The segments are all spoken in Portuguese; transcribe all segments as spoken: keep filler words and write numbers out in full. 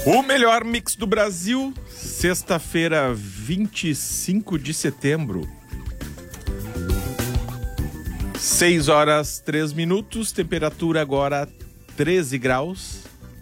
O melhor mix do Brasil, sexta-feira, vinte e cinco de setembro. seis horas, três minutos, temperatura agora treze graus.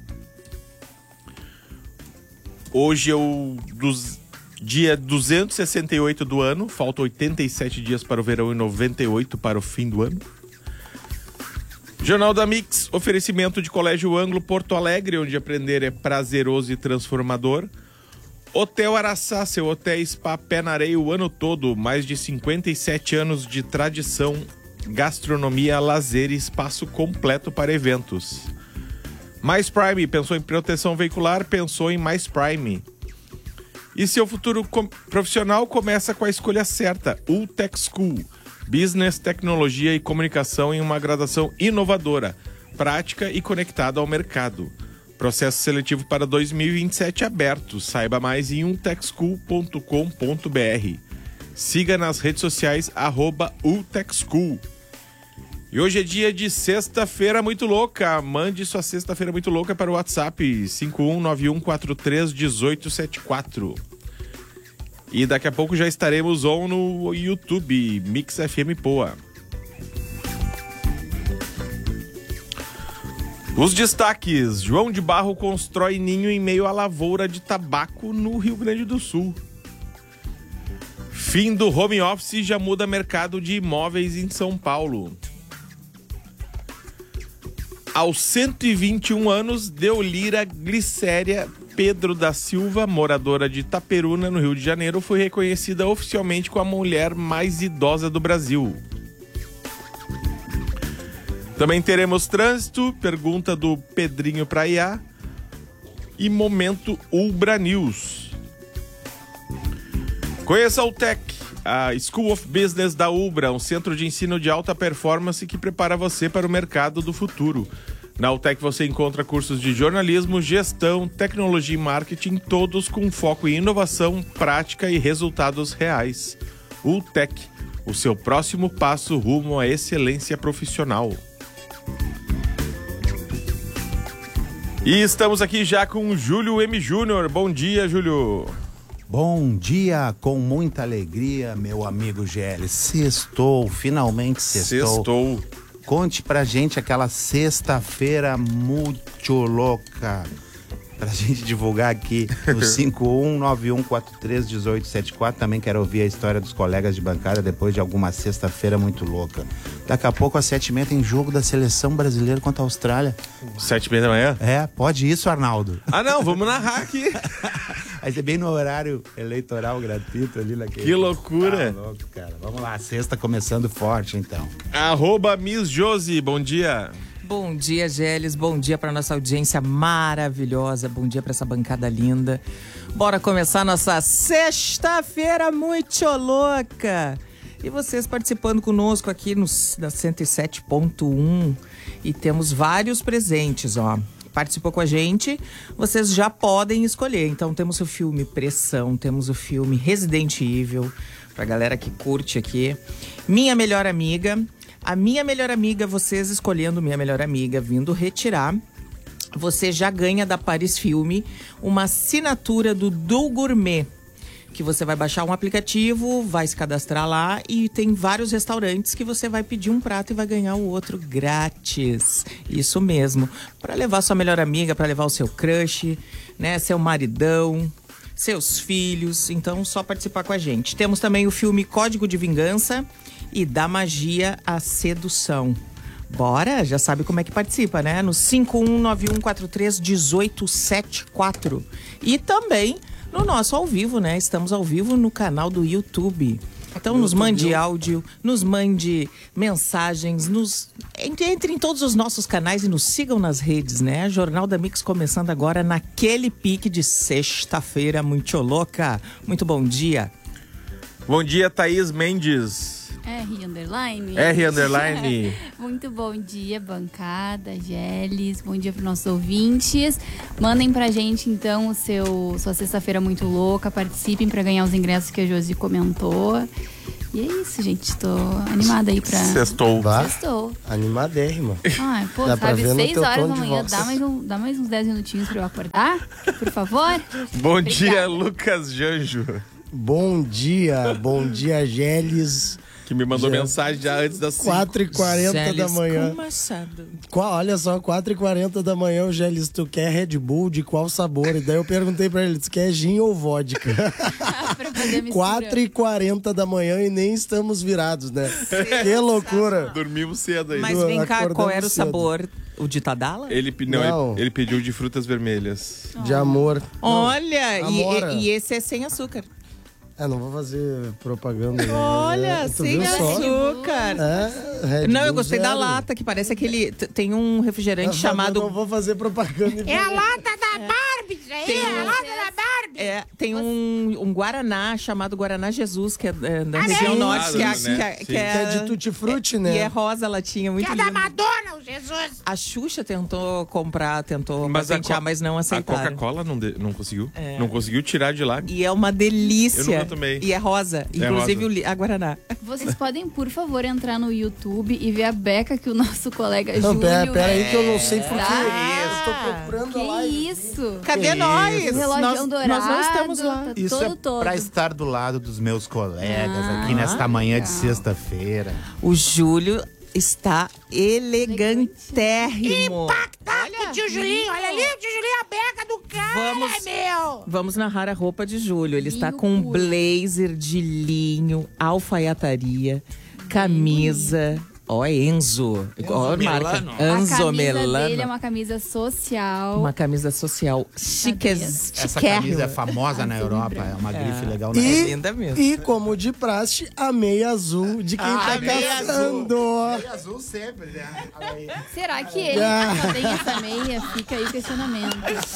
Hoje é o dos, dia duzentos e sessenta e oito do ano, faltam oitenta e sete dias para o verão e noventa e oito para o fim do ano. Jornal da Mix, oferecimento de Colégio Ângulo Porto Alegre, onde aprender é prazeroso e transformador. Hotel Araçá, seu hotel spa pé na areia o ano todo, mais de cinquenta e sete anos de tradição, gastronomia, lazer e espaço completo para eventos. Mais Prime, pensou em proteção veicular, pensou em Mais Prime. E seu futuro com- profissional começa com a escolha certa, Ultech School. Business, Tecnologia e Comunicação em uma graduação inovadora, prática e conectada ao mercado. Processo seletivo para dois mil e vinte e sete aberto. Saiba mais em ultech school ponto com ponto b r. Siga nas redes sociais, arroba ultechschool. E hoje é dia de sexta-feira muito louca. Mande sua sexta-feira muito louca para o WhatsApp cinco um nove um quatro três um oito sete quatro. E daqui a pouco já estaremos on no YouTube, Mix F M Poa. Os destaques. João de Barro constrói ninho em meio à lavoura de tabaco no Rio Grande do Sul. Fim do home office já muda mercado de imóveis em São Paulo. Aos cento e vinte e um anos, Deolira Glicéria Pedro da Silva, moradora de Itaperuna, no Rio de Janeiro, foi reconhecida oficialmente como a mulher mais idosa do Brasil. Também teremos trânsito, pergunta do Pedrinho pra I A e momento Ubra News. Conheça a Ultech, a School of Business da Ubra, um centro de ensino de alta performance que prepara você para o mercado do futuro. Na Ultech você encontra cursos de jornalismo, gestão, tecnologia e marketing, todos com foco em inovação, prática e resultados reais. Ultech, o seu próximo passo rumo à excelência profissional. E estamos aqui já com o Júlio M. Júnior. Bom dia, Júlio. Bom dia, com muita alegria, meu amigo G L. Sextou, finalmente sextou. Sextou. Conte pra gente aquela sexta-feira muito louca. Pra gente divulgar aqui no cinco um nove um quatro três um oito sete quatro. Também quero ouvir a história dos colegas de bancada depois de alguma sexta-feira muito louca. Daqui a pouco às sete e meia tem jogo da seleção brasileira contra a Austrália. Sete e meia da manhã? É, pode isso, Arnaldo. Ah não, vamos narrar aqui. Vai ser bem no horário eleitoral gratuito ali naquele... Que loucura. Ah, louco, cara. Vamos lá, sexta começando forte, então. Arroba Miss Josi, bom dia. Bom dia, Gélis. Bom dia para nossa audiência maravilhosa. Bom dia para essa bancada linda. Bora começar nossa sexta-feira muito louca. E vocês participando conosco aqui no, na cento e sete ponto um. E temos vários presentes, ó. Participou com a gente, vocês já podem escolher. Então temos o filme Pressão, temos o filme Resident Evil, pra galera que curte aqui. Minha Melhor Amiga. A Minha Melhor Amiga, vocês escolhendo Minha Melhor Amiga, vindo retirar, você já ganha da Paris Filme uma assinatura do Du Gourmet, que você vai baixar um aplicativo, vai se cadastrar lá e tem vários restaurantes que você vai pedir um prato e vai ganhar o outro grátis. Isso mesmo. Para levar sua melhor amiga, para levar o seu crush, né, seu maridão, seus filhos. Então, só participar com a gente. Temos também o filme Código de Vingança e Da Magia à Sedução. Bora? Já sabe como é que participa, né? No cinco um nove um quatro três um oito sete quatro. E também no nosso ao vivo, né? Estamos ao vivo no canal do YouTube. Então nos mande áudio, nos mande mensagens, nos entre, entre em todos os nossos canais e nos sigam nas redes, né? Jornal da Mix começando agora naquele pique de sexta-feira muito louca. Muito bom dia. Bom dia, Thaís Mendes. R underline. R underline. Muito bom dia, bancada, Gélis. Bom dia para os nossos ouvintes. Mandem pra gente, então, o seu, sua sexta-feira muito louca. Participem para ganhar os ingressos que a Josi comentou. E é isso, gente. Tô animada aí pra... Sextou. Vá, Sextou. animadérrima. Ai, pô, Dá pra sabe, ver no seis teu horas tom da de manhã. voz. Dá mais, um, dá mais uns dez minutinhos pra eu acordar, por favor. Bom Obrigada. dia, Lucas Janjo, Bom dia, bom dia, Gélis. que me mandou Já- mensagem já antes das cinco. quatro e quarenta da Gélis manhã. com Machado. Qua- Olha só, quatro e quarenta da manhã, o Gélis, tu quer Red Bull de qual sabor? E daí eu perguntei pra ele, tu quer gin ou vodka? Pra poder misturar. quatro e quarenta da manhã e nem estamos virados, né? Que loucura. Dormimos cedo aí. Mas Do- vem cá, qual acordamos era o cedo. sabor? O de Tadala? Ele, pe- não, Não. Ele, ele pediu de frutas vermelhas. De amor. Olha, e, Amora. e- e esse é sem açúcar. É, não vou fazer propaganda. né? Olha, É, tu sem viu só? açúcar. É, Red Não, eu Bull gostei da zero. lata, que parece aquele... t- Tem um refrigerante Eu chamado... não vou fazer propaganda. É a lata. Tem, é, tem um, um Guaraná chamado Guaraná Jesus, que é, é da região sim. norte, que é, Sim, que é- sim. que é- Que é de tutti-frutti, né? E é rosa a latinha, muito linda. Madonna, o Jesus! A Xuxa tentou comprar, tentou Mas a patentear, Co- mas não A aceitaram. Coca-Cola não, de- não conseguiu. É. Não conseguiu tirar de lá. E é uma delícia. Eu nunca tomei. E é rosa, inclusive rosa. o li- a Guaraná. Vocês podem, por favor, entrar no YouTube e ver a beca que o nosso colega Não, Júlio... pera, pera aí que eu não sei por quê. Tá. Eu tô procurando a Que live. isso? Cadê Que nós? isso? O relógio Nós, dourado, nós não estamos lá. tá Isso todo, é todo. pra estar do lado dos meus colegas Ah, aqui nesta manhã de legal. sexta-feira. O Júlio está elegantérrimo. O tio Julinho, olha ali, o tio Julinho, a beca do cara, Vamos, meu! vamos narrar a roupa de Júlio. Ele está Linho com um puro. blazer de linho, alfaiataria, camisa. Ó, Enzo. Ó, marca. Melano. A Enzo camisa Melano. dele é uma camisa social. Uma camisa social chiques, Essa chiquérrima. camisa é famosa na Azul e Europa, branco. é uma grife legal na É E, linda mesmo. e como de praxe, a meia azul de quem tá meia caçando. azul sempre, né? Será que ele Ah. só tem essa meia? Fica aí o questionamento.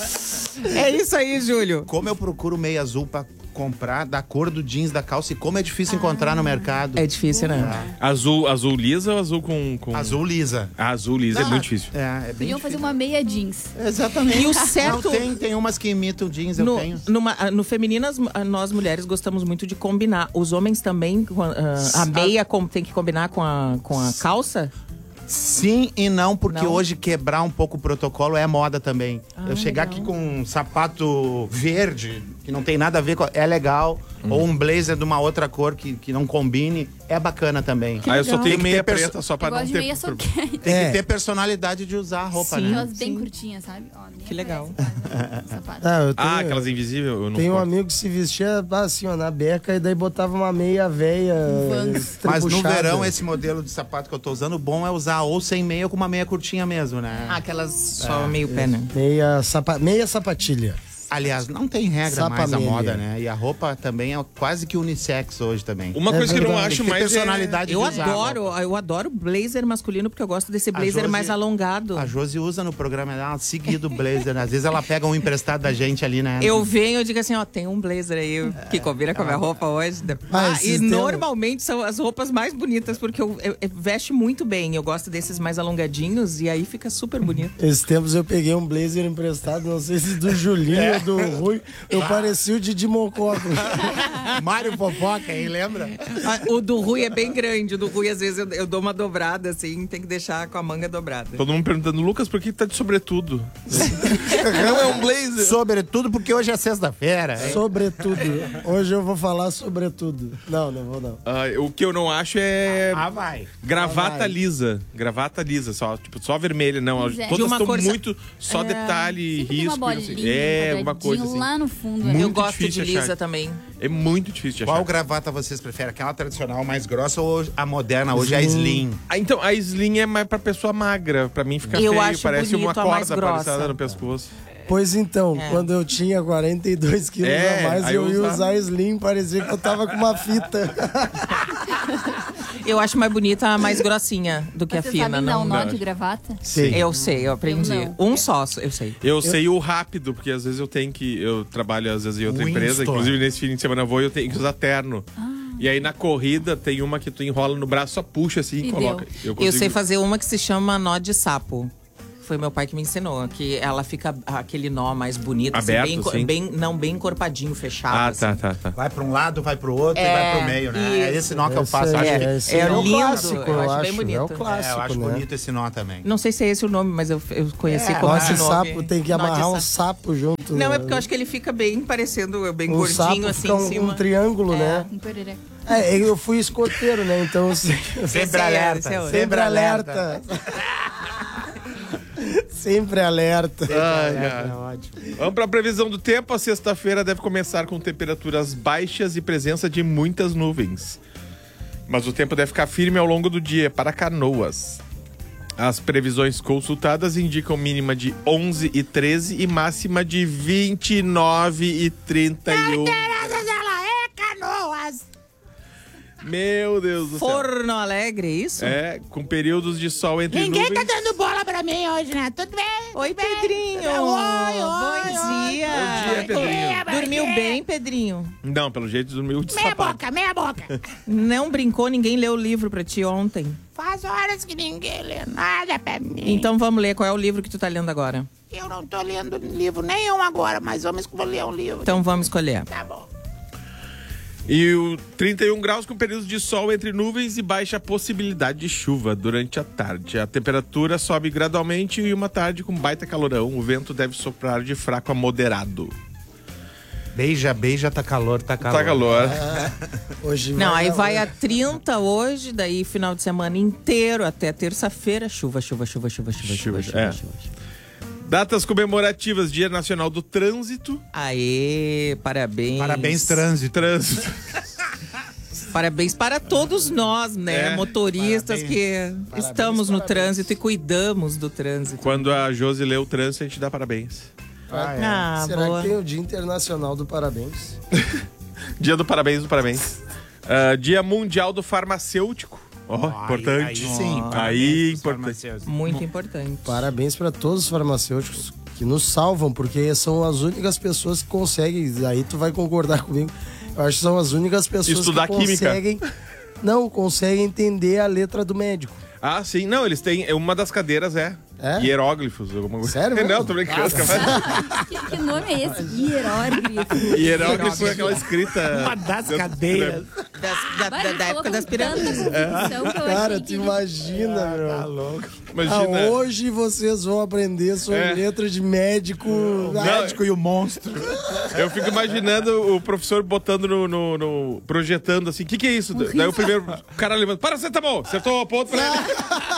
É isso aí, Júlio. Como eu procuro meia azul pra comprar da cor do jeans da calça e como é difícil encontrar no mercado. É difícil, né? Azul, azul lisa ou azul com... com... Azul lisa. Ah, azul lisa é muito difícil. É, é bem Podiam fazer difícil. uma meia jeans. Exatamente. E o certo- Não, tem, tem umas que imitam jeans, eu No, tenho. numa- no feminino, as- nós mulheres gostamos muito de combinar. Os homens também, com a- a, a meia com- tem que combinar com a, com a calça? Sim e não, porque Não? hoje quebrar um pouco o protocolo é moda também. Ah, eu chegar legal. aqui com um sapato verde, que não tem nada a ver com... É legal. Ou um blazer de uma outra cor que, que não combine, é bacana também. Ah, eu só legal. tenho Tem que meia ter perso- preta só pra Eu não gosto de ter... meia soquete. Tem É. que ter personalidade de usar a roupa, Sim. né? Aquelas bem Sim. curtinhas, sabe? Ó, nem Que legal. aparece, sabe? Sapato. Ah, eu tenho, Ah, aquelas invisíveis, eu não Tem um suporto. amigo que se vestia assim, ó, na beca e daí botava uma meia véia. Vans. Mas no estrebuchada. verão, esse modelo de sapato que eu tô usando, o bom é usar ou sem meia ou com uma meia curtinha mesmo, né? Ah, aquelas só meio pé, né? Meia, sapa... meia sapatilha. Aliás, não tem regra Sapa mais a meia. moda, né? E a roupa também é quase que unissex hoje também. Uma É coisa que eu não verdade. acho Tem que ter mais é... personalidade Eu de usar a adoro, roupa. eu adoro blazer masculino porque eu gosto desse blazer Josi- mais alongado. A Josi usa no programa dela seguido blazer, né? Às vezes ela pega um emprestado da gente ali, né? Eu venho e digo assim, ó, tem um blazer aí que combina com a minha roupa hoje. Ah, Ah, esses e tempos- normalmente são as roupas mais bonitas, porque eu, eu- eu veste muito bem. Eu gosto desses mais alongadinhos e aí fica super bonito. Esses tempos eu peguei um blazer emprestado, não sei se do Julinho ou do Rui. Eu parecia o Didi Mocó. Mário Fofoca, aí, lembra? Ah, o do Rui é bem grande. O do Rui, às vezes, eu, eu dou uma dobrada, assim, tem que deixar com a manga dobrada. Todo mundo perguntando, Lucas, por que tá de sobretudo? Não é um blazer. Sobretudo porque hoje é sexta-feira. hein? Sobretudo. Hoje eu vou falar sobretudo. Não, não vou não. Ah, o que eu não acho é Ah, vai. gravata vai. lisa. Gravata lisa, só, tipo, só vermelha, não. Pois é. Todas De uma estão cor- muito só É. detalhe, Sempre tem risco. uma não sei. bolinha, É, um alguma coisa quadradinho assim. lá no fundo. Muito né? eu gosto de difícil lisa achar. também. É muito difícil de achar. Qual gravata vocês preferem? Aquela tradicional mais grossa ou a moderna? Hoje é a slim. Ah, então, a slim é mais pra pessoa magra. Pra mim fica Eu feio, acho parece uma bonito a mais corda grossa. parecida no pescoço. Pois então, É. quando eu tinha quarenta e dois quilos É, a mais, aí eu eu ia usava. usar slim, parecia que eu tava com uma fita. Eu acho mais bonita a mais grossinha do que Mas a vocês fina. sabem dar um Não. nó não. de gravata? Sim. Eu sei, eu aprendi. Eu não. Um só, eu sei. Eu, sei o rápido, porque às vezes eu tenho que. Eu trabalho às vezes em outra Winston. empresa, inclusive nesse fim de semana eu vou e eu tenho que usar terno. Ah. E aí na corrida tem uma que tu enrola no braço, só puxa assim e E coloca. deu. Eu, Eu consigo- sei fazer uma que se chama nó de sapo. Foi meu pai que me ensinou, que ela fica aquele nó mais bonito, Aberto, assim, bem, co- sim. bem, não bem encorpadinho, fechado. Ah, assim. tá, tá, tá. Vai pra um lado, vai pro outro É, e vai pro meio, né? É isso. esse nó que eu Esse faço. aí, acho que- é, esse é é o lindo, clássico, eu eu acho acho. bem bonito. É o É, clássico, É, eu acho né? bonito esse nó também. Não sei se é esse o nome, mas eu, eu conheci É, como Nó esse de nome. sapo, tem que Nó de amarrar um sapo. sapo junto. Não, né? é porque eu acho que ele fica bem parecendo, bem O gordinho, sapo assim, fica em um, cima. um triângulo, É. né? Um pereré. É, eu fui escoteiro, né? Então, eu sei- Esse Sempre é- alerta. esse é outro. sempre alerta. Sempre alerta. Ai, É ai. ótimo. Vamos para a previsão do tempo. A sexta-feira deve começar com temperaturas baixas e presença de muitas nuvens. Mas o tempo deve ficar firme ao longo do dia para Canoas. As previsões consultadas indicam mínima de onze e treze e máxima de vinte e nove e trinta e um. Graças ela é Canoas. Meu Deus do céu. Forno Alegre, isso? É, com períodos de sol entre Ninguém nuvens. tá dando bola pra mim hoje, né? Tudo bem? Oi, tudo bem? Pedrinho! Oi, oi, Bom oi. dia! Bom dia, Pedrinho. Dormiu bem, Pedrinho? Não, pelo jeito dormiu de Meia sapato. boca, meia boca. Não brincou, ninguém leu o livro pra ti ontem. Faz horas que ninguém lê nada pra mim. Então vamos ler, qual é o livro que tu tá lendo agora? Eu não tô lendo livro nenhum agora, mas vamos vou ler um livro. Então vamos escolher. Tá bom. E o trinta e um graus com períodos de sol entre nuvens e baixa possibilidade de chuva durante a tarde. A temperatura sobe gradualmente e uma tarde com baita calorão. O vento deve soprar de fraco a moderado. Beija, beija, tá calor, tá calor. Tá calor. Hoje Não, aí dar- vai a trinta hoje, daí final de semana inteiro até terça-feira. Chuva, chuva, chuva, chuva, chuva, chuva, Chuva, chuva, é. chuva, chuva. Datas comemorativas: Dia Nacional do Trânsito. Aê, parabéns. Parabéns, trânsito. Trânsito. Parabéns para todos nós, né? É. Motoristas Parabéns. que estamos no trânsito e cuidamos do trânsito. Quando a Josi lê o trânsito, a gente dá parabéns. Ah, é. Ah, Será boa. que tem o Dia Internacional do Parabéns? Dia do parabéns do parabéns. Ah, Dia Mundial do Farmacêutico. Ó, importante. Aí, sim. Aí, parabéns pros importante. farmacêuticos. Muito importante. Parabéns para todos os farmacêuticos que nos salvam, porque são as únicas pessoas que conseguem. Aí tu vai concordar comigo. Eu acho que são as únicas pessoas Estudar que química. conseguem. Não, conseguem entender a letra do médico. Ah, sim. Não, eles têm... Uma das cadeiras é... É? Hieróglifos. Alguma coisa. Sério mesmo? Não, tô brincando. Que, que nome é esse? Hierógrafo. Hieróglifo é aquela escrita... Uma das cadeiras. Das- da, da- da época das pirâmides. Cara, tu imagina, meu. Tá louco. Ah, Imagina... hoje vocês vão aprender sobre É. letra de médico. O médico e o monstro. Eu fico imaginando o professor botando no... no- no- projetando assim. O que que é isso? Daí o primeiro o cara levanta. Para, você tá bom. Acertou o ponto pra ele.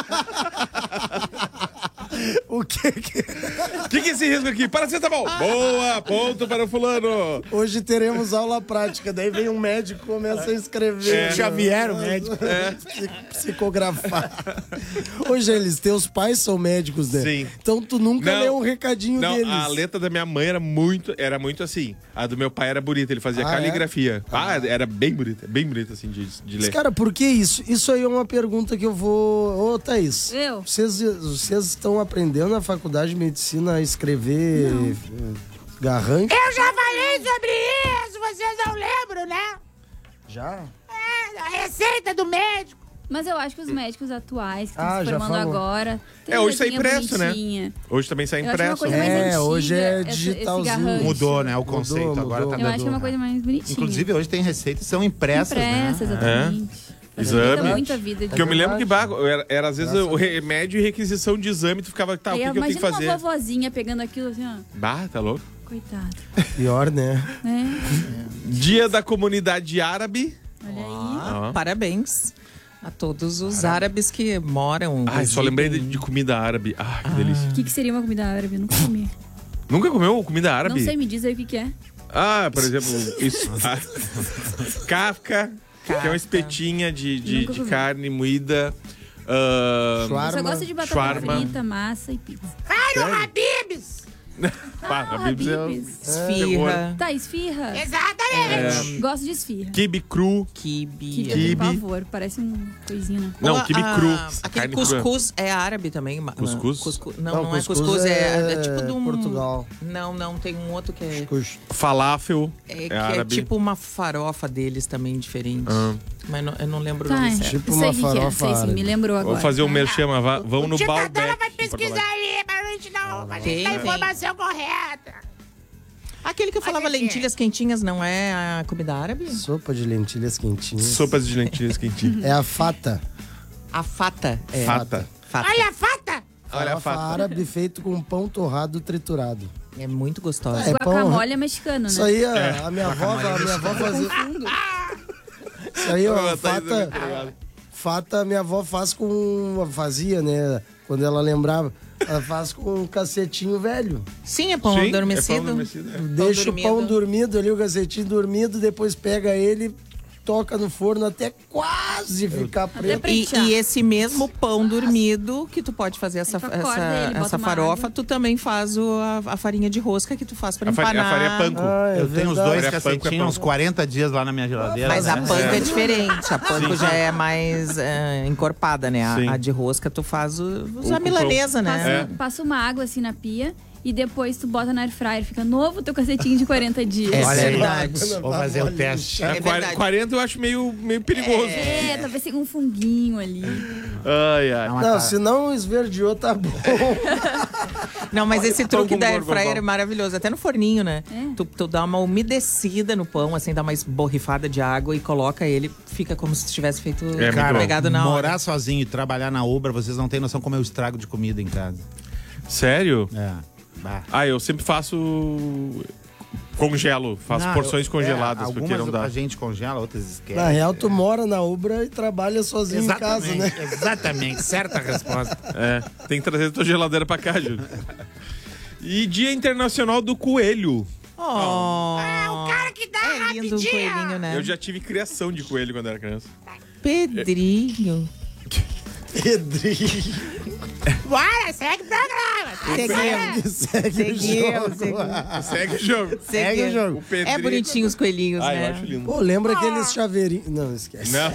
O que que... O que que é esse risco aqui? Para, você tá bom. Boa, ponto para o fulano. Hoje teremos aula prática. Daí vem um médico e começa a escrever. É. Xavier, o médico. Psi- Psicografar. Hoje eles, teus pais são médicos, né? Sim. Então tu nunca Não. leu um recadinho Não, deles. a letra da minha mãe era muito, era muito assim. A do meu pai era bonita, ele fazia Ah, caligrafia. Ah, era bem bonita, bem bonita assim de, de Mas, ler. cara, por que isso? Isso aí é uma pergunta que eu vou... Ô, Thaís. Eu? Vocês, vocês estão aprendendo na faculdade de medicina a escrever eh, garrancho? Eu já falei sobre isso, vocês não lembram, né? Já? É, a receita do médico. Mas eu acho que os médicos atuais que estão Ah, se já formando falou. agora. tem É, hoje sai letrinha impresso, né? bonitinha. Hoje também sai Eu acho uma impresso. coisa mais É, antiga, hoje é essa- esse digitalzinho. garrancho. Mudou, né? O Mudou, conceito mudou. agora tá Eu mudando. acho que é uma coisa mais bonitinha. Inclusive, hoje tem receitas que são impressas, Impressa, né? exatamente. Exame. Facilita muito a vida. de Porque eu me lembro que verdade. bah, era, era às vezes o remédio e requisição de exame, tu ficava, tá, o Aí, que, que eu tenho que imagina fazer? uma vovozinha pegando aquilo assim, ó. Bah, tá louco? Coitado. Pior, né? É, Dia da Comunidade Árabe. olha aí. Ah. Parabéns a todos os árabes que moram. Ai, só residem. lembrei de, de comida árabe. Ai, que delícia. O que, que seria uma comida árabe? Eu nunca comi. Nunca comeu comida árabe? Não sei, me diz aí o que, que é. Ah, por exemplo, isso. Ah, Kafka, que é uma espetinha de, de, Nunca de comi. carne moída. ah, Eu só Shawarma. gosto de batata Shawarma. frita, massa e pizza. Vai no Habib's. pá, Ah, Habib's é- Habib's. Esfirra, Tá, esfirra. Exatamente. Gosto de esfirra. Quibe cru. quibe. Que Quibe. por favor, parece um coisinha, né? Não, Ou a- quibe a- cru. Aquele carne crua. cuscuz é árabe também. ma- Cuscuz? cuscu- Não, Não, não, é cuscuz cuscuz, é, é é tipo de um... Portugal. Não, não, tem um outro que é... Puxa. Falafel. É, É, que é árabe. tipo uma farofa deles também, diferente. Ah. Mas não- eu não lembro o Tá, nome certo. Tipo eu sei uma o que, que é. farofa Sei sim, árabe. me lembrou agora. Vou fazer um merchan, mas vá- vão no Tia Balbec. Tadala vai em Porto pesquisar Alegre. ali pra não, mas Tem, tem a tem. informação correta. Aquele que eu falava Olha aqui. lentilhas quentinhas não é a comida árabe? Sopa de lentilhas quentinhas. Sopas de lentilhas quentinhas. É a fata. A fata. É. Fata. Fata. Olha a fata. Olha a Farofa fata. árabe feito com pão torrado triturado. É muito gostosa. É pão- Guacamole é mexicano, né? Isso aí, a, a minha avó, a minha avó fazia. Isso aí, ó, Ô, Thaís, é muito fata, legal. fata minha avó faz com. Fazia, né? Quando ela lembrava. Ela faz com um cacetinho velho. Sim, é pão Sim, é adormecido. pão adormecido, é. Deixa dormido. o pão dormido ali, o cacetinho dormido, depois pega ele, toca no forno até quase ficar preto. Até E, Pretear. e esse mesmo pão dormido que tu pode fazer essa, Aí tu acorda essa, ele, bota essa uma farofa, água. tu também faz o, a, a farinha de rosca que tu faz pra A farinha, empanar. a farinha panko. Ah, é Eu tenho os verdade. dois É panko, é cacetinhos, panko. uns quarenta dias lá na minha geladeira. Mas né? a panko é, diferente. A panko já é mais é, encorpada, né? Sim. A, a de rosca tu faz o, O a milanesa, Passa, né? É. passa uma água assim na pia e depois tu bota na air fryer. Fica novo teu cacetinho de quarenta dias. É Olha aí. verdade. Vou fazer o teste. É É, quar- verdade. quarenta eu acho meio, meio perigoso. É, talvez tenha um funguinho ali. Ai, ai. Não, Não, tá. se não esverdeou, tá bom. Não, mas esse Pão truque com da air gorgonzola. fryer é maravilhoso. Até no forninho, né? É. Tu, tu dá uma umedecida no pão, assim, dá uma borrifada de água e coloca ele. Fica como se tivesse feito muito Cara, pegado na hora. morar sozinho e trabalhar na Ubra, vocês não têm noção como eu estrago de comida em casa. Sério? É. Bah. Ah, eu sempre faço. Congelo. Faço Não, porções eu- congeladas, é, porque não algumas dá. a gente congela, outras esquece. Na real, tu mora na Ubra e trabalha sozinho em casa, né? Exatamente, certa resposta. É, tem que trazer a tua geladeira pra cá, Júlio. E Dia Internacional do Coelho. Oh, É o cara que dá é lindo o rapidinho. coelhinho, né? Eu já tive criação de coelho quando era criança. Pedrinho. Pedrinho. Bora, segue o programa. Seguimos. Segue o Seguimos, jogo. seguimos. Segue o jogo. Segue o jogo. O Pedrinho. É bonitinho os coelhinhos, Ah, né? eu acho lindo. Pô, lembra aqueles chaveirinhos. Não, esquece. Não.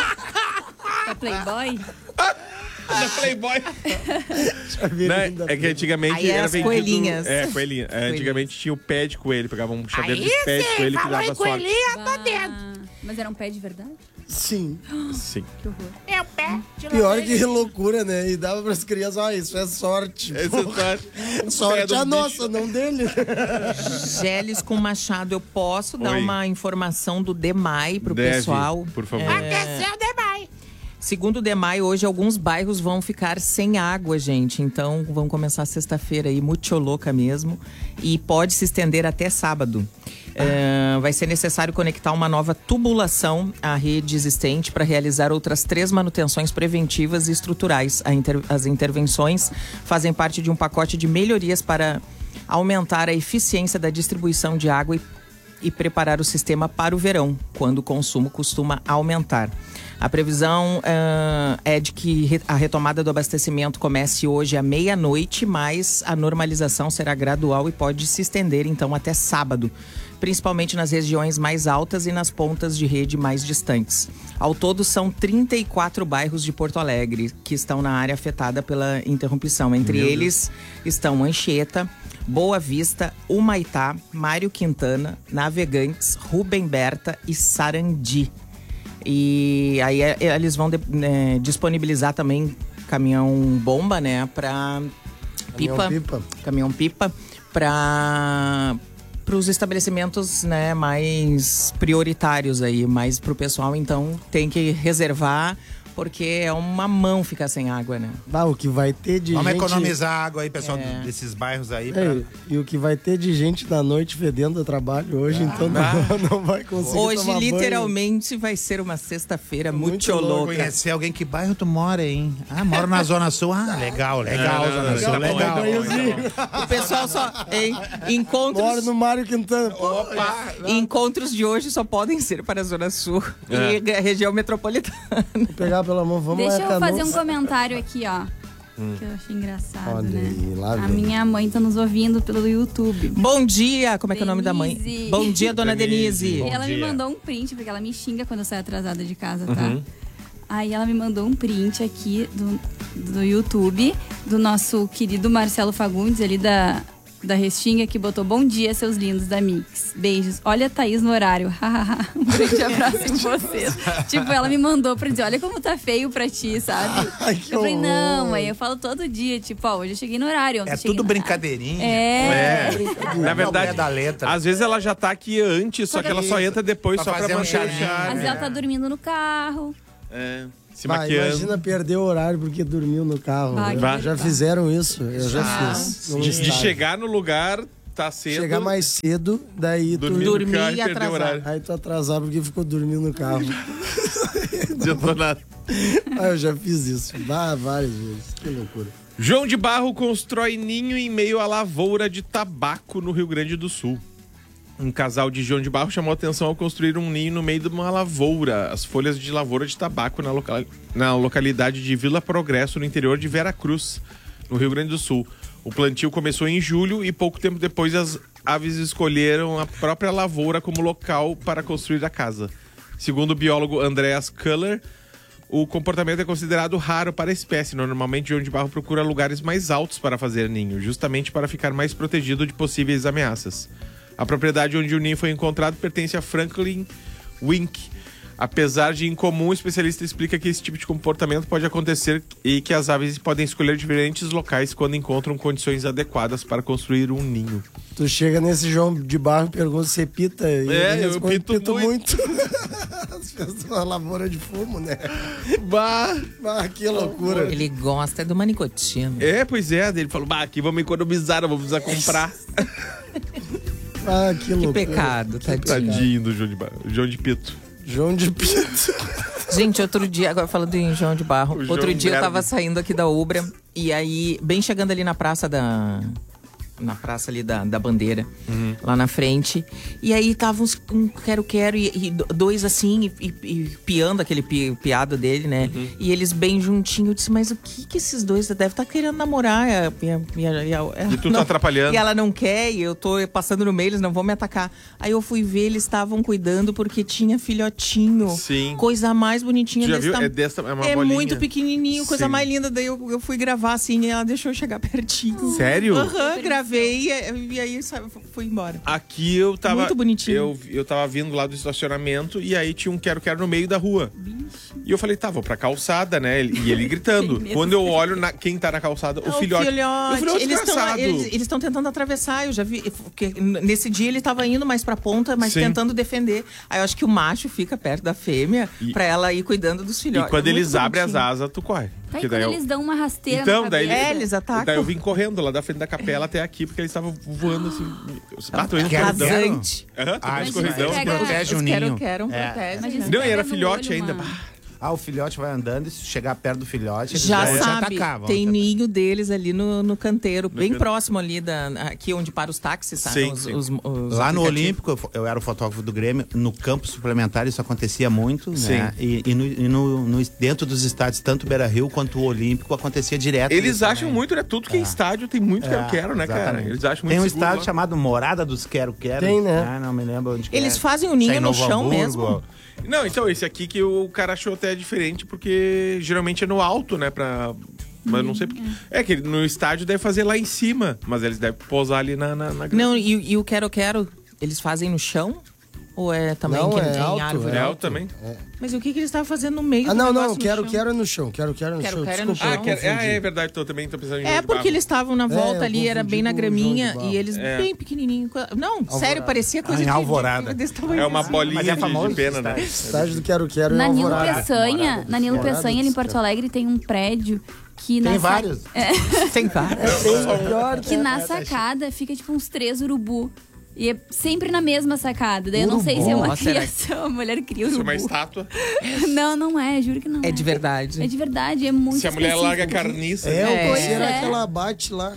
É Playboy? Da Playboy. Chaveirinho Né? da É que antigamente Aí eram era as vendido... coelhinhas. É, coelhinha. É, antigamente tinha o pé de coelho. Pegava um chaveiro Aí de pé de sim, coelho que falou dava em sorte. coelhinho, eu tô Ah, dentro. mas era um pé de verdade? Sim. Sim. Que horror. É o pé de Pior laranja. que loucura, né? E dava pras crianças, ó, isso é sorte. Esse é sorte. O pé Sorte do a bicho. nossa, não dele. Geles com Machado, eu posso dar Oi. uma informação do DEMAI pro Deve, pessoal? por favor. Aconteceu demais. Segundo o DEMAI, hoje alguns bairros vão ficar sem água, gente. Então, vão começar sexta-feira aí, muito louca mesmo. E pode se estender até sábado. É, vai ser necessário conectar uma nova tubulação à rede existente para realizar outras três manutenções preventivas e estruturais. A inter- As intervenções fazem parte de um pacote de melhorias para aumentar a eficiência da distribuição de água e e preparar o sistema para o verão, quando o consumo costuma aumentar. A previsão ah, é de que re- a retomada do abastecimento comece hoje à meia-noite, mas a normalização será gradual e pode se estender então até sábado, principalmente nas regiões mais altas e nas pontas de rede mais distantes. Ao todo, são trinta e quatro bairros de Porto Alegre que estão na área afetada pela interrupção. Entre eles estão Anchieta, Boa Vista, Humaitá, Mário Quintana, Navegantes, Rubem Berta e Sarandi. E aí é, eles vão de- né, disponibilizar também caminhão-bomba, né, para pipa, Caminhão-pipa. caminhão-pipa, para para os estabelecimentos, né, mais prioritários aí, mais pro pessoal, então tem que reservar, porque é uma mão ficar sem água, né? Ah, o que vai ter de Vamos gente... economizar água aí, pessoal, É. desses bairros aí. Pra... É, e o que vai ter de gente na noite fedendo a trabalho hoje, então não, não vai conseguir Hoje, tomar banho. literalmente, vai ser uma sexta-feira muito, Muito louco, louca. Conhecer alguém, que bairro tu mora, hein? Ah, moro na Zona Sul. Ah, legal, legal, Não, não, Zona não, Sul, não, não, legal. não, Banhozinho. O pessoal só... Hein? Moro Encontros, no Mário Quintana. Pô, encontros de hoje só podem ser para a Zona Sul É. e a região metropolitana. vou pegar pela mão, vamos Deixa lá, eu fazer Canoas. um comentário aqui, ó. Que eu achei engraçado, Olha né? aí, lá A vem. minha mãe tá nos ouvindo pelo YouTube. Bom dia! Como é que é o nome da mãe? Denise. Bom dia, dona Denise. Denise. Bom ela dia. me mandou um print, porque ela me xinga quando eu saio atrasada de casa, tá? Uhum. Aí ela me mandou um print aqui do, do YouTube, do nosso querido Marcelo Fagundes, ali da da Restinga, que botou bom dia, seus lindos da Mix. Beijos. Olha a Thaís no horário. Um grande abraço em vocês. Tipo, ela me mandou pra dizer, olha como tá feio pra ti, sabe? Ai, que eu falei, horror. não, mãe, eu falo todo dia, tipo, ó, hoje eu cheguei no horário. ontem É eu cheguei tudo no brincadeirinha. horário. É. É. Na verdade, Não é da letra. às vezes ela já tá aqui antes, só que ela só entra depois Pra só pra fazer um manter o charminho. Às charme. vezes ela tá dormindo no carro. É. Se Bah, maquiando. imagina perder o horário porque dormiu no carro. Vai, Já- que já legal. fizeram isso, eu já Ah. fiz. num De, de estádio. chegar no lugar, tá cedo. Chegar mais cedo, daí tu... dormir, Dormir no carro e e perder o atrasar. horário. Aí tu atrasar porque ficou dormindo no carro. Adiantou nada. Ah, eu já fiz isso. Bah, várias vezes. Que loucura. João de Barro constrói ninho em meio à lavoura de tabaco no Rio Grande do Sul. Um casal de João de Barro chamou a atenção ao construir um ninho no meio de uma lavoura, as folhas de lavoura de tabaco na, loca- na localidade de Vila Progresso, no interior de Veracruz, no Rio Grande do Sul. O plantio começou em julho e pouco tempo depois as aves escolheram a própria lavoura como local para construir a casa. Segundo o biólogo Andreas Köhler, o comportamento é considerado raro para a espécie. Normalmente, João de Barro procura lugares mais altos para fazer ninho, justamente para ficar mais protegido de possíveis ameaças. A propriedade onde o ninho foi encontrado pertence a Franklin Wink. Apesar de incomum, o especialista explica que esse tipo de comportamento pode acontecer e que as aves podem escolher diferentes locais quando encontram condições adequadas para construir um ninho. Tu chega nesse João de Barro e pergunta se pita. E É, ele eu responde, pito muito. As pessoas uma lavoura de fumo, né? Bah! Ah, que loucura. Ele gosta de uma nicotina. É, pois é. Ele falou, bah, aqui vamos economizar, não vamos precisar comprar. Ah, que Que loucura. pecado, tadinho. Tadinho do João de Barro. João de Pito. João de Pito. Gente, outro dia, agora falando em João de Barro, O outro João dia eu Verde. tava saindo aqui da Ubra e aí, bem chegando ali na praça da... Na praça ali da, da Bandeira, Uhum. lá na frente. E aí tava uns um quero-quero e, e dois assim, e, e, e piando aquele pi, piado dele, né? Uhum. E eles bem juntinho. Eu disse, mas o que que esses dois devem estar querendo namorar? E, a- e, a- e, a- e, a- E tu tá atrapalhando. E ela não quer, e eu tô passando no meio, eles não vão me atacar. Aí eu fui ver, eles estavam cuidando porque tinha filhotinho. Sim. Coisa mais bonitinha. Tu já desse viu? tam- É dessa- é uma É bolinha. muito pequenininho, coisa Sim. mais linda. Daí eu, eu fui gravar assim e ela deixou eu chegar pertinho. Sério? Aham, gravei e, e aí sabe, fui embora. Aqui eu tava. Muito bonitinho. Eu, eu tava vindo lá do estacionamento e aí tinha um quero-quero no meio da rua. E eu falei, tá, vou pra calçada, né? E ele gritando. Tem medo. Quando eu olho na, quem tá na calçada, o É filhote. O filhote Eles estão desgraçado. eles, eles tão tentando atravessar, eu já vi. Porque nesse dia ele tava indo mais pra ponta, mas Sim. tentando defender. Aí eu acho que o macho fica perto da fêmea E- pra ela ir cuidando dos E filhotes. quando É muito eles abrem as bonitinho. asas, tu corre. Tá, e Porque quando daí eu... eles dão uma rasteira Então, na daí cabeça. É, eles atacam. Daí eu vim correndo lá da frente da capela até aqui, porque eles estavam voando assim. Ah, tô indo Quero, corredão. quero. Rasante. Aham, tô Ah, indo isso escorridão. pega- protege o Os quero, ninho. quero, É. protege. Imagina né? se Não, e era pega no filhote olho, ainda. uma- Bah. Ah, o filhote vai andando e se chegar perto do filhote, eles Já vão te sabe, atacar, vão tem te ninho deles ali no, no canteiro, bem canteiro. próximo ali, da, aqui onde para os táxis, sabe? Sim, Os- sim. os- os Lá no aplicativos. Olímpico, eu fo- eu era o fotógrafo do Grêmio, no campo suplementar isso acontecia muito, Sim. né? E, e no, e no- no- dentro dos estádios, tanto o Beira-Rio quanto o Olímpico, acontecia direto. Eles isso acham também. muito, né? Tudo que é estádio tem muito É, quero-quero, né, cara? exatamente. Eles acham muito Tem um seguro estádio lá. chamado Morada dos Quero-Quero. Tem, né? Ah, não me lembro onde que Eles é. fazem o ninho Isso é em no Novo chão Hamburgo. mesmo? Não, então, esse aqui que o cara achou até diferente, porque geralmente é no alto, né? Pra... Mas não sei porque. É que no estádio deve fazer lá em cima, mas eles devem pousar ali na, na, na... Não, e, e o quero-quero, eles fazem no chão? Ou é também Não, que é em alto, árvore? É é alto também. Mas o que, que eles estavam fazendo no meio Ah, do não, negócio não, no quero, chão? quero é no chão. Quero, quero no Quero, chão. quero é no Desculpa, Ah, eu que, é, confundi. é verdade, tô também tô pensando em É João de porque Barro. eles estavam na volta eu ali, era confundi bem na com o graminha, João de Barro. e eles É. bem pequenininho. Não, sério, parecia coisa Ah, em de- Alvorada. de- desse tamanho É uma assim. bolinha Mas é de- famoso de pena, né? Estádio do Quero Quero Na em Nilo Alvorada. Peçanha, Morada na Nilo Morada Peçanha, ali em dos Porto Quero. Alegre, tem um prédio que na Tem sa- vários. Tem vários. É bem pior, que né? na sacada fica tipo uns três urubu. E é sempre na mesma sacada. Daí eu não sei Urubu? se é uma Nossa, será que- criação, a mulher cria Isso é urubu. uma estátua. Não, não é, juro que não é. É de verdade. É de verdade, é muito Se a mulher larga a específico. carniça. É, né? o Pois parceiro é. que ela bate lá.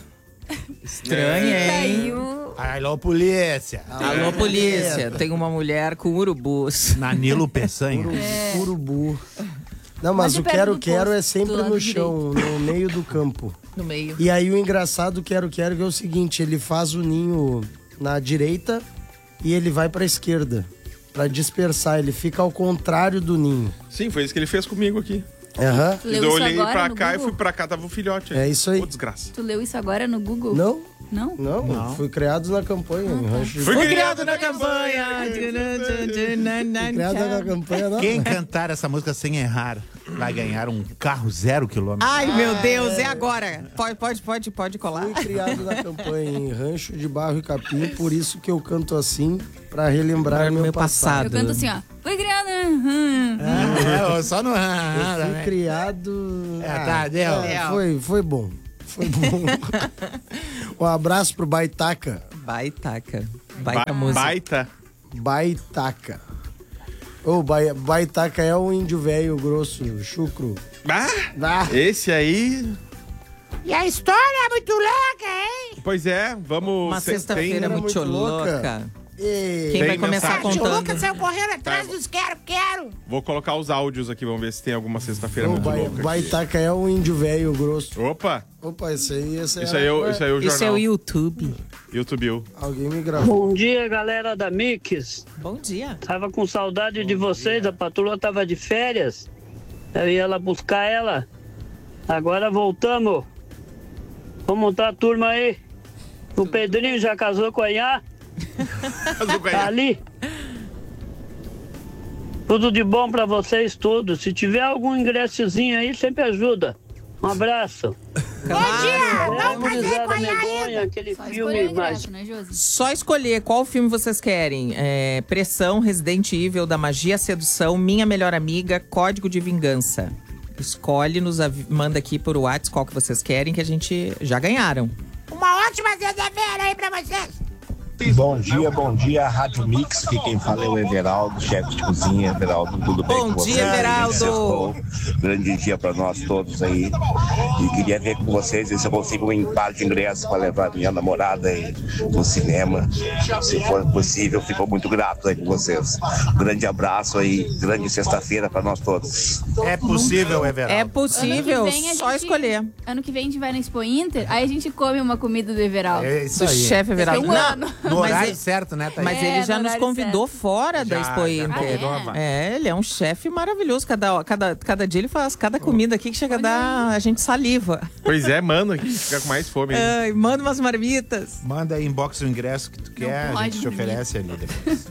Estranha, Fica hein? aí o- Alô, polícia. Alô, polícia. Tem uma mulher com urubus. Na Nilo Peçanha. É. Urubu. Não, Mais mas de o perto Quero do Quero posto, é sempre do lado no chão, no meio do campo. No meio. E aí o engraçado do Quero Quero que é o seguinte, ele faz o ninho na direita e ele vai pra esquerda, pra dispersar, ele fica ao contrário do ninho. Sim, foi isso que ele fez comigo aqui. Aham. Tu leu Eu isso olhei agora pra no cá e Google? fui pra cá, tava o filhote. É isso aí. Ô, desgraça. Tu leu isso agora no Google? Não, Não? não, Não. fui criado na campanha. em Rancho de- Fui Fui criado criado na campanha. Criado na campanha, não. Quem cantar essa música sem errar vai ganhar um carro zero quilômetro. Ai, meu Deus, é agora. Pode, pode, pode, pode colar. Fui criado na campanha em Rancho de Barro e Capim, por isso que eu canto assim, pra relembrar meu, Meu passado. passado. Eu canto assim, ó. Foi criada. hum. É, só no. Eu fui criado... É, tá, deu. é, foi, foi bom. Foi bom. Um abraço pro Baitaca. Baitaca. Baita Ba- música. Baita. Baitaca. Ô, Bai- Baitaca é um índio velho grosso, chucro. Ah, Ah, esse aí... E a história é muito louca, hein? Pois é, vamos... Uma tem- sexta-feira tem- muito, muito louca. louca. e... Quem Tem vai começar mensagem? O tio contando? Lucas saiu correndo atrás dos quero, quero. Vou colocar os áudios aqui, vamos ver se tem alguma sexta-feira Ô, muito Bai- louca aqui. Baitaca é um índio velho grosso. Opa, Opa, esse aí, esse isso aí, é o- isso aí é o jornal. Isso é o YouTube. YouTube. Alguém me gravou. Bom dia, galera da Mix. Bom dia. Tava com saudade de vocês, a patroa tava de férias. Eu ia lá buscar ela. Agora voltamos. Vamos montar a turma aí. O Pedrinho já casou com a Iá, tá ali. Tudo de bom pra vocês todos. Se tiver algum ingressozinho aí, sempre ajuda. Um abraço. Bom dia, não É, casei com Gurizada a Iá Medonha, ainda. aquele Só escolher filme o mais ingresso, né, Josi? Só escolher qual filme vocês querem. É, Pressão, Resident Evil, da Magia, Sedução, Minha Melhor Amiga, Código de Vingança. Escolhe, nos avi- manda aqui por WhatsApp qual que vocês querem, que a gente já ganharam. Uma ótima sexta-feira aí pra vocês. Bom dia, bom dia, Rádio Mix. Aqui quem fala é o Everaldo, chefe de cozinha. Everaldo, tudo bem Bom com você? dia, Everaldo. Sextou. Grande dia para nós todos aí. E queria ver com vocês se eu consigo um par de ingressos para levar minha namorada aí no cinema. Se for possível, fico muito grato aí com vocês. Grande abraço aí, grande sexta-feira para nós todos. É possível, Everaldo. É possível, Ano que vem a só gente- escolher. Ano que vem a gente vai na Expo Inter, aí a gente come uma comida do Everaldo. É isso Do aí. chefe Everaldo. Daqui a um ano. No mas horário ele- certo, né, Thaís? Mas É, ele já no nos horário convidou fora da Já, Expo já Inter. convidou, É, ele é um chefe maravilhoso. Cada, cada, cada dia ele faz cada comida aqui que chega a dar a gente saliva. Pois é, mano, aqui fica com mais fome. hein? Ai, manda umas marmitas. Manda aí inbox o ingresso que tu quer, a pode, gente te menino. oferece ali depois.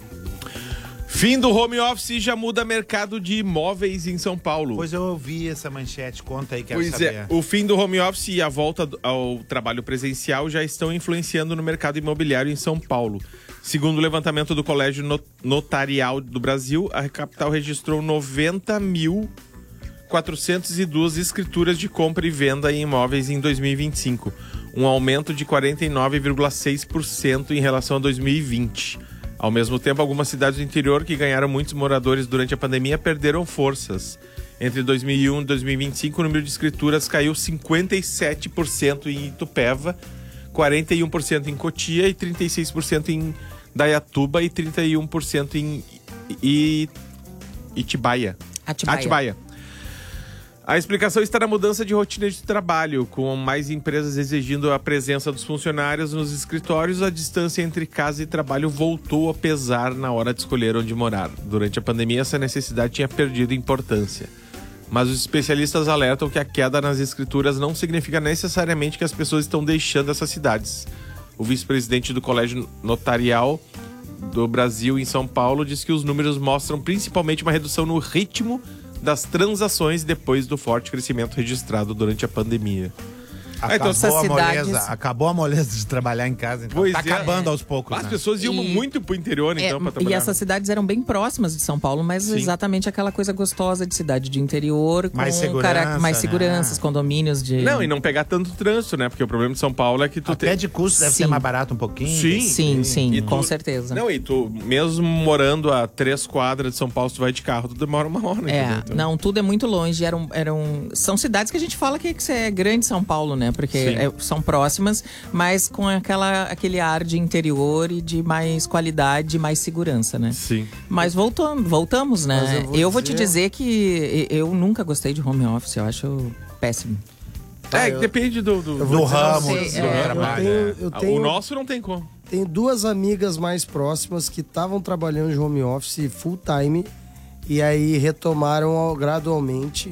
Fim do home office já muda mercado de imóveis em São Paulo. Pois eu ouvi essa manchete, conta aí, quero Pois saber. é, o fim do home office e a volta do- ao trabalho presencial já estão influenciando no mercado imobiliário em São Paulo. Segundo o levantamento do Colégio No- Notarial do Brasil, a capital registrou noventa mil quatrocentas e duas escrituras de compra e venda em imóveis em dois mil e vinte e cinco, um aumento de quarenta e nove vírgula seis por cento em relação a dois mil e vinte. Ao mesmo tempo, algumas cidades do interior que ganharam muitos moradores durante a pandemia perderam forças. Entre dois mil e um e dois mil e vinte e cinco, o número de escrituras caiu cinquenta e sete por cento em Itupeva, quarenta e um por cento em Cotia e trinta e seis por cento em Dayatuba e trinta e um por cento em I- Itibaia. Atibaia. Atibaia. A explicação está na mudança de rotina de trabalho, com mais empresas exigindo a presença dos funcionários nos escritórios. A distância entre casa e trabalho voltou a pesar na hora de escolher onde morar. Durante a pandemia, essa necessidade tinha perdido importância. Mas os especialistas alertam que a queda nas escrituras não significa necessariamente que as pessoas estão deixando essas cidades. O vice-presidente do Colégio Notarial do Brasil em São Paulo diz que os números mostram principalmente uma redução no ritmo das transações depois do forte crescimento registrado durante a pandemia. Acabou, então, essas a cidades- moleza, acabou a moleza de trabalhar em casa, então Pois tá é. acabando aos poucos, As né? pessoas iam E- muito pro interior, então, É, pra e trabalhar. essas cidades eram bem próximas de São Paulo, mas Sim. exatamente aquela coisa gostosa de cidade de interior, com Mais segurança, cara- mais né? seguranças, condomínios de. Não, e não pegar tanto trânsito, né? Porque o problema de São Paulo é que tu Até tem... de custo deve Sim. ser mais barato um pouquinho. Sim. Sim, sim, E com tu- certeza. Não, e tu, mesmo morando a três quadras de São Paulo, se tu vai de carro, tu demora uma hora. É, entendeu? Então- não, tudo é muito longe. Eram, eram, são cidades que a gente fala que, que é grande São Paulo, né? Porque Sim. é- são próximas, mas com aquela, aquele ar de interior e de mais qualidade, mais segurança, né? Sim. Mas voltamos, voltamos, né? Mas eu Eu vou vou, te dizer- dizer que eu nunca gostei de home office, eu acho péssimo. É, eu- depende do... do... eu vou Do dizer ramo, pra do vocês, é, eu trabalho. tenho- né? eu Ah, tenho- O nosso não tem como. Tenho duas amigas mais próximas que estavam trabalhando de home office full time e aí retomaram ao- gradualmente.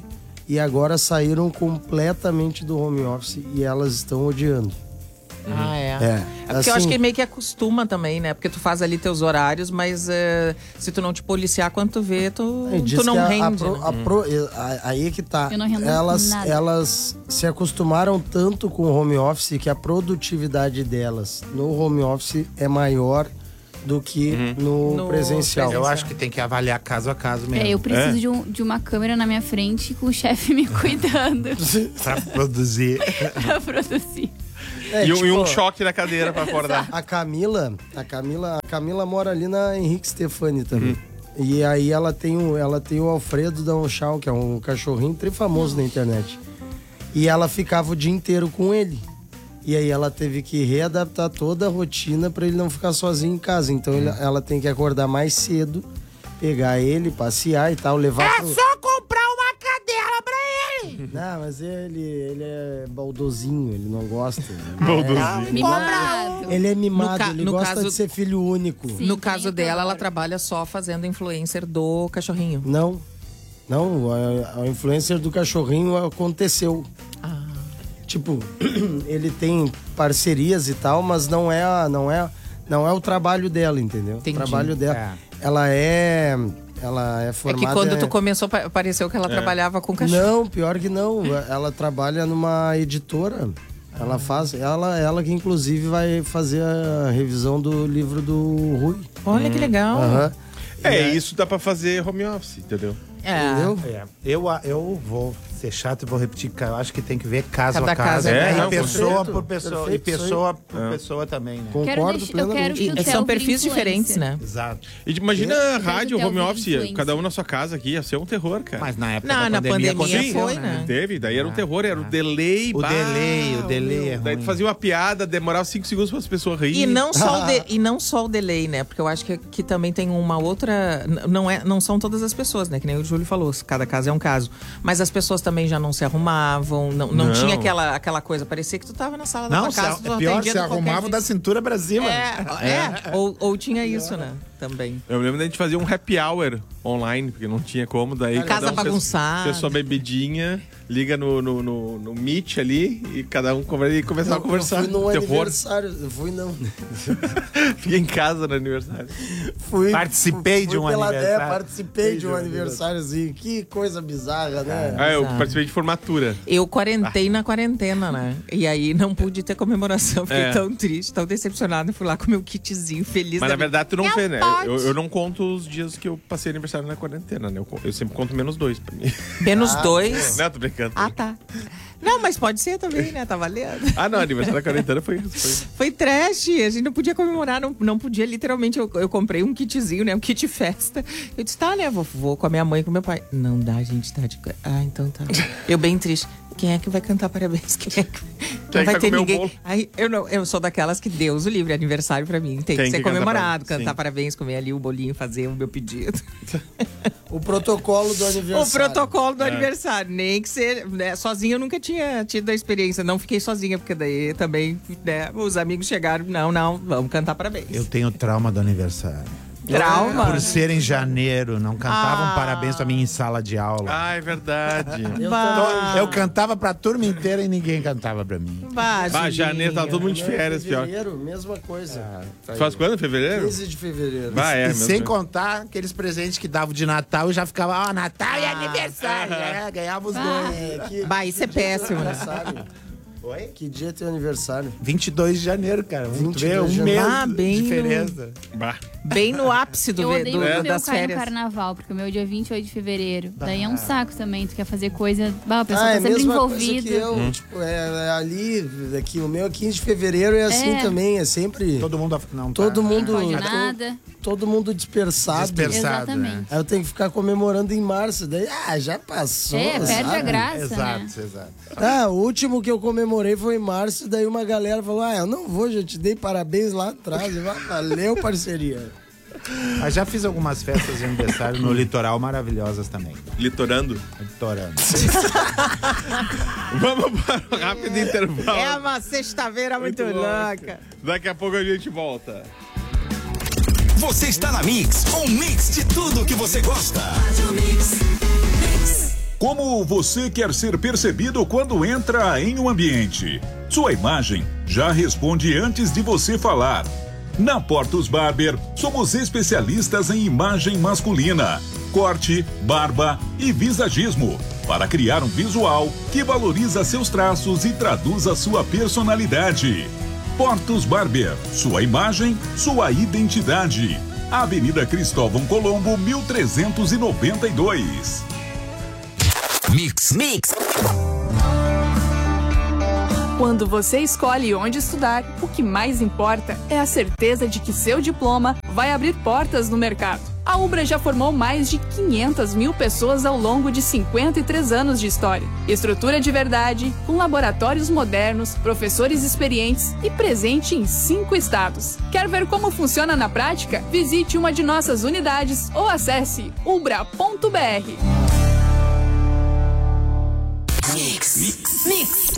e agora saíram completamente do home office e elas estão odiando. Ah, é. É, É porque assim, eu acho que meio que acostuma também, né? Porque tu faz ali teus horários, mas é, se tu não te policiar quando tu vê, tu, diz tu não que a- a rende. pro- né? a pro- a- aí é que tá. Eu não rendo Elas, nada. elas se acostumaram tanto com o home office que a produtividade delas no home office é maior do que no, No presencial. Eu acho que tem que avaliar caso a caso mesmo. É, eu preciso de, um- de uma câmera na minha frente com o chefe me cuidando Pra produzir. pra produzir. É, e, um, tipo, e um choque na cadeira pra acordar. A Camila, a Camila, a Camila mora ali na Henrique Stefani também. E aí ela tem o, ela tem o Alfredo Downchal, que é um cachorrinho trifamoso na internet. E ela ficava o dia inteiro com ele. E aí ela teve que readaptar toda a rotina para ele não ficar sozinho em casa. Então ele- ela tem que acordar mais cedo, pegar ele, passear e tal, levar É pro... só comprar uma cadela pra ele. Não, mas ele, ele é baldozinho, ele não gosta. Baldozinho. Mimado. Ele é No mimado, ca- ele no gosta caso- de ser filho único. Sim, No quem caso é que dela, ela adora? trabalha só fazendo influencer do cachorrinho. Não, não, a, a influencer do cachorrinho aconteceu. Ah. Tipo, ele tem parcerias e tal, mas não é, a- não é, não é o trabalho dela, entendeu? Entendi. O trabalho dela. Ela é, ela é É formada... que quando é- tu começou, pa- pareceu que ela trabalhava com cachorro. Não, pior que não. Ela trabalha numa editora. Ela faz, ela, ela que inclusive vai fazer a revisão do livro do Rui. Olha que legal. Aham. É, isso dá pra fazer home office, entendeu? É. Entendeu? É, eu, eu vou ser chato e vou repetir, cara, eu acho que tem que ver caso Cada a caso. caso é né? caso. E pessoa Perfeito, por pessoa. perfeito, e pessoa por pessoa também, né? Concordo Quero deixar- eu quero plenamente. que o E Theo são vire perfis influencer. diferentes, né? Exato. E imagina É. a rádio, Quero home ter office, influencer. cada um na sua casa aqui, ia ser um terror, cara. Mas na época Não, da na pandemia, pandemia aconteceu, foi, né? Teve, daí era um terror, era o delay. O bah, delay, o delay é Daí tu ruim. fazia uma piada, demorava cinco segundos para as pessoas rirem. E não, só o de- e não só o delay, né? Porque eu acho que, que também tem uma outra. n- Não, é, não são todas as pessoas, né? Que nem o Júlio falou, cada caso é um caso. Mas as pessoas também já não se arrumavam, não, não, Não. tinha aquela, aquela coisa. Parecia que tu tava na sala da Não, tua casa. se, tu é pior, atendia se de qualquer arrumava jeito. da cintura pra cima. É, é. Ou, ou tinha isso, né? Também. Eu lembro da gente fazer um happy hour online, porque não tinha como. Daí Casa cada um fez- bagunçada. fez sua bebidinha, liga no, no, no, no Meet ali e cada um conversa, e começava a conversar. Eu fui num Terror. aniversário. Eu fui não. Fiquei em casa no aniversário. Fui, Participei de fui um pela- aniversário. É, participei de um aniversáriozinho. Que coisa bizarra, né? Ah, eu Exato. participei de formatura. Eu quarentei na quarentena, né? E aí não pude ter comemoração. Fiquei É. tão triste, tão decepcionada. Fui lá com meu kitzinho, feliz Mas da na verdade tu não vida. vê, né? Pode. Eu, eu não conto os dias que eu passei aniversário na quarentena, né? Eu, co- eu sempre conto menos dois pra mim. Menos dois. Não, tô brincando. Ah, tá. Não, mas pode ser também, né? Tá valendo. Ah, não, aniversário da quarentena foi isso. Foi... Foi trash, a gente não podia comemorar, não, não podia, literalmente, eu, eu comprei um kitzinho, né, um kit festa. Eu disse, tá, né, vou, vou com a minha mãe e com meu pai. Não dá, gente, tá de... Ah, então tá. Eu bem triste. Quem é que vai cantar parabéns? Quem é que... Quem Não vai vai ter comer o ninguém. bolo? Aí, eu, não, eu sou daquelas que Deus o livre, aniversário pra mim. Tem, Tem que ser que cantar comemorado, parabéns, cantar sim. parabéns, comer ali o bolinho, fazer o meu pedido. O protocolo do aniversário. O protocolo do aniversário. Nem que ser. Né, sozinha eu nunca tinha tido a experiência. Não fiquei sozinha, porque daí também, né, os amigos chegaram. Não, não, vamos cantar parabéns. Eu tenho trauma do aniversário. Trauma. Por ser em janeiro, não cantavam Ah. parabéns pra mim em sala de aula. Ah, é verdade. Eu Bah. Eu cantava pra turma inteira e ninguém cantava pra mim. Bah, Ah, janeiro, tava todo mundo de também. férias, pior. Fevereiro, mesma coisa. Tu faz quando? Fevereiro? quinze de fevereiro. Bah, é, e mesmo. sem contar aqueles presentes que davam de Natal, eu já ficava, ó, Natal e aniversário. É, ganhava os dois. É, que, Bah, isso é que dia é teu péssimo, né? aniversário? Oi? Que dia é teu aniversário? vinte e dois de janeiro, cara. Vamos vinte e dois ver, um de mês janeiro. Ah, bem de no- diferença. Bah. Bem no ápice do, Eu ve- odeio do- que o meu das cai no férias. carnaval, porque o meu é dia vinte e oito de fevereiro. Daí é um saco também, tu quer fazer coisa... Bah, a pessoa Ah, tá é a sempre mesma envolvida. coisa que eu. Tipo, é, é ali, aqui, o meu é quinze de fevereiro é assim É. também, é sempre... Todo mundo... af- Não, tá. Todo Não mundo... pode to- nada. Todo mundo dispersado. Dispersado, Exatamente. né? Aí eu tenho que ficar comemorando em março. Daí, ah, já passou. É, perde sabe? a graça, né? Exato, exato. Ah, o último que eu comemorei foi em março. Daí uma galera falou: ah, eu não vou, já te dei parabéns lá atrás. Eu, "Ah, valeu, parceria. Mas já fiz algumas festas de aniversário no litoral maravilhosas também. Litorando. Litorando. Vamos para um rápido intervalo. É uma sexta-feira muito, louca. Daqui a pouco a gente volta. Você está na Mix, um mix de tudo que você gosta. Como você quer ser percebido quando entra em um ambiente? Sua imagem já responde antes de você falar. Na Portos Barber, somos especialistas em imagem masculina, corte, barba e visagismo, para criar um visual que valoriza seus traços e traduz a sua personalidade. Portos Barber, sua imagem, sua identidade. Avenida Cristóvão Colombo, mil trezentos e noventa e dois. Mix, mix. Quando você escolhe onde estudar, o que mais importa é a certeza de que seu diploma vai abrir portas no mercado. A Ubra já formou mais de quinhentas mil pessoas ao longo de cinquenta e três anos de história. Estrutura de verdade, com laboratórios modernos, professores experientes e presente em cinco estados. Quer ver como funciona na prática? Visite uma de nossas unidades ou acesse ubra ponto b r. Mix, mix, mix.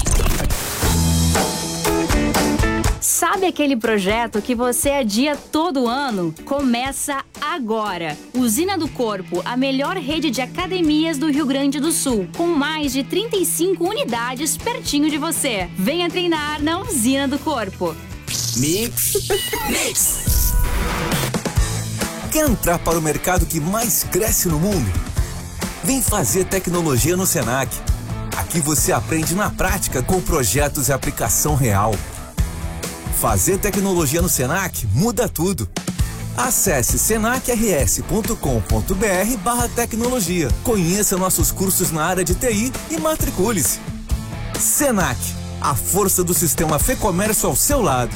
Sabe aquele projeto que você adia todo ano? Começa agora! Usina do Corpo, a melhor rede de academias do Rio Grande do Sul, com mais de trinta e cinco unidades pertinho de você. Venha treinar na Usina do Corpo. Mix, mix. Quer entrar para o mercado que mais cresce no mundo? Vem fazer tecnologia no Senac. Aqui você aprende na prática com projetos e aplicação real. Fazer tecnologia no Senac muda tudo. Acesse senac r s ponto com ponto b r barra tecnologia. Conheça nossos cursos na área de T I e matricule-se. Senac, a força do sistema Fê-Comércio ao seu lado.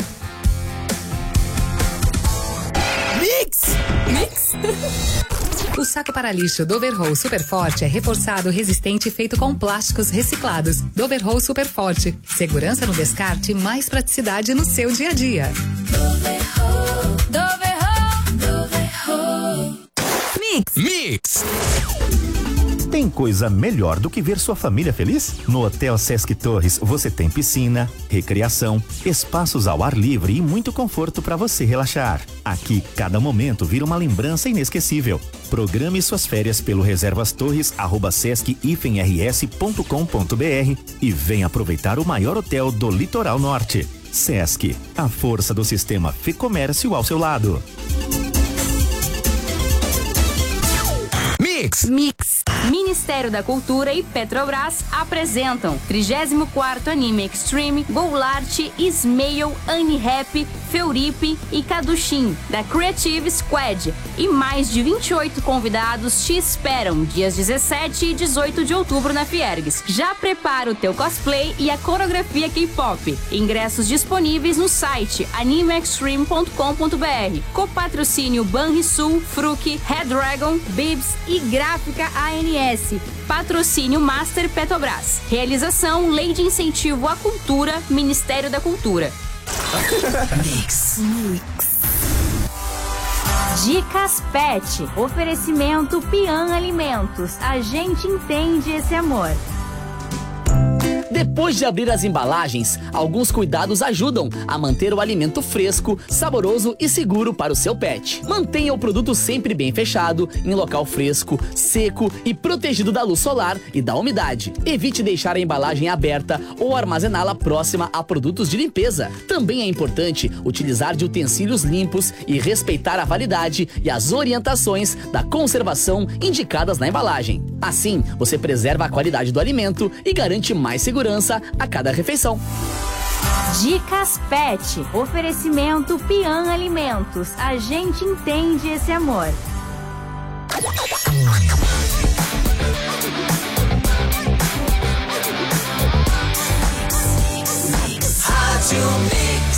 Mix! Mix! O saco para lixo Doverroll Super Forte é reforçado, resistente e feito com plásticos reciclados. Doverroll Super Forte. Segurança no descarte e mais praticidade no seu dia a dia. Doverroll, Doverroll, Doverroll. Mix. Mix. Tem coisa melhor do que ver sua família feliz? No Hotel Sesc Torres você tem piscina, recreação, espaços ao ar livre e muito conforto para você relaxar. Aqui, cada momento vira uma lembrança inesquecível. Programe suas férias pelo reservastorres arroba sesc r s ponto com ponto b r e venha aproveitar o maior hotel do litoral norte. Sesc, a força do sistema Fê-Comércio ao seu lado. Mix. Mix. Ministério da Cultura e Petrobras apresentam trigésimo quarto Anime Extreme, Goulart, Ismail, Annie-Rap, Feuripe e Kadushim, da Creative Squad. E mais de vinte e oito convidados te esperam dias dezessete e dezoito de outubro na Fiergues. Já prepara o teu cosplay e a coreografia K-pop. Ingressos disponíveis no site anime extreme ponto com ponto b r. Copatrocínio Banrisul, Fruc, Red Dragon, Bibs e Gráfica A N S. Patrocínio Master Petrobras. Realização Lei de Incentivo à Cultura, Ministério da Cultura. Mix. Mix. Dicas Pet. Oferecimento Pian Alimentos. A gente entende esse amor. Depois de abrir as embalagens, alguns cuidados ajudam a manter o alimento fresco, saboroso e seguro para o seu pet. Mantenha o produto sempre bem fechado, em local fresco, seco e protegido da luz solar e da umidade. Evite deixar a embalagem aberta ou armazená-la próxima a produtos de limpeza. Também é importante utilizar de utensílios limpos e respeitar a validade e as orientações da conservação indicadas na embalagem. Assim, você preserva a qualidade do alimento e garante mais segurança a cada refeição. Dicas Pet. Oferecimento Pian Alimentos. A gente entende esse amor. Rádio Mix.